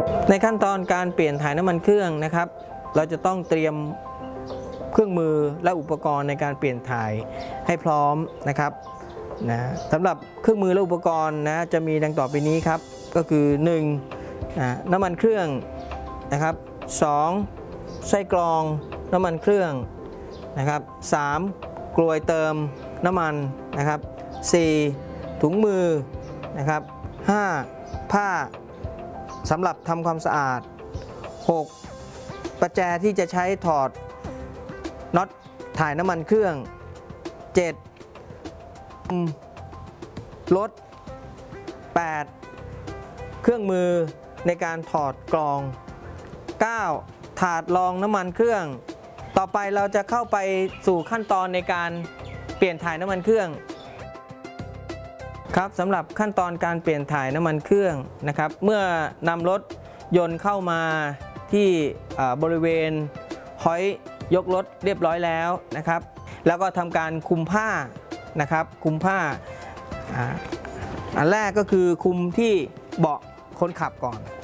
ในขั้นตอนการเปลี่ยนถ่ายน้ำมันเครื่องนะครับเราจะต้องเตรียมเครื่องมือและอุปกรณ์ในการเปลี่ยนถ่ายให้พร้อมนะครับสำหรับเครื่องมือและอุปกรณ์นะจะมีดังต่อไปนี้ครับก็คือ1น้ำมันเครื่องนะครับ2ไส้กรองน้ำมันเครื่องนะครับ3กลวยเติมน้ำมันนะครับ4ถุงมือนะครับ5ผ้าสำหรับทำความสะอาด6ประแจที่จะใช้ถอดน็อตถ่ายน้ำมันเครื่อง7รถ8เครื่องมือในการถอดกรอง9ถาดรองน้ำมันเครื่องต่อไปเราจะเข้าไปสู่ขั้นตอนในการเปลี่ยนถ่ายน้ำมันเครื่องครับสำหรับขั้นตอนการเปลี่ยนถ่ายน้ำมันเครื่องนะครับเมื่อนำรถยนต์เข้ามาที่บริเวณหอยยกรถเรียบร้อยแล้วนะครับแล้วก็ทำการคุมผ้านะครับคุมผ้าอันแรกก็คือคุมที่เบาะคนขับก่อน